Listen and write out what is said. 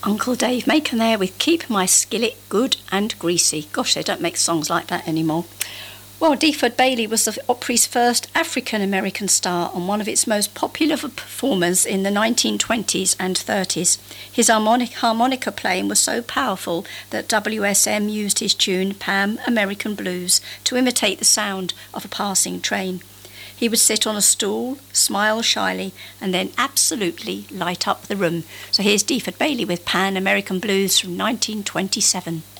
Uncle Dave Macon there with Keep My Skillet Good and Greasy. Gosh, they don't make songs like that anymore. Well, Deford Bailey was the Opry's first African-American star and one of its most popular performers in the 1920s and 30s. His harmonica playing was so powerful that WSM used his tune Pan American Blues to imitate the sound of a passing train. He would sit on a stool, smile shyly, and then absolutely light up the room. So here's Deford Bailey with Pan American Blues from 1927.